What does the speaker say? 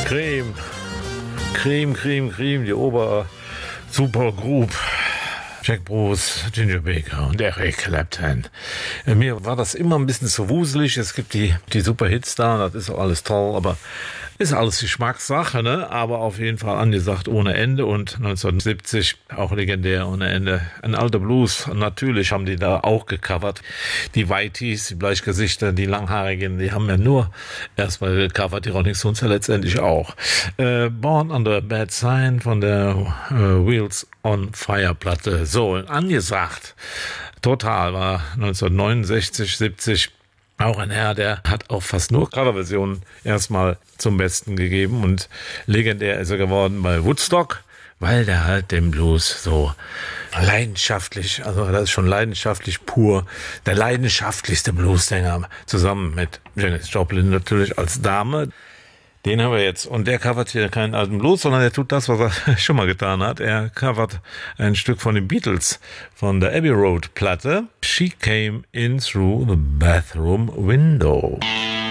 Cream, die Ober-Super-Group. Jack Bruce, Ginger Baker und Eric Clapton. Mir war das immer ein bisschen zu wuselig. Es gibt die Super-Hits da, das ist auch alles toll, aber ist alles Geschmackssache, ne? Aber auf jeden Fall angesagt ohne Ende und 1970 auch legendär ohne Ende. Ein alter Blues, natürlich haben die da auch gecovert. Die Whiteys, die Bleichgesichter, die Langhaarigen, die haben ja nur erstmal gecovert, die Rolling Stones ja letztendlich auch. Born on the Bad Sign von der Wheels on Fire Platte. So, angesagt. Total war 1969, 70 auch ein Herr, der hat auch fast nur Coverversionen erstmal zum Besten gegeben und legendär ist er geworden bei Woodstock, weil der halt den Blues so leidenschaftlich, also das ist schon leidenschaftlich pur, der leidenschaftlichste Bluessänger zusammen mit Janis Joplin natürlich als Dame. Den haben wir jetzt. Und der covert hier keinen alten Blues, sondern er tut das, was er schon mal getan hat. Er covert ein Stück von den Beatles, von der Abbey Road Platte. She Came In Through the Bathroom Window.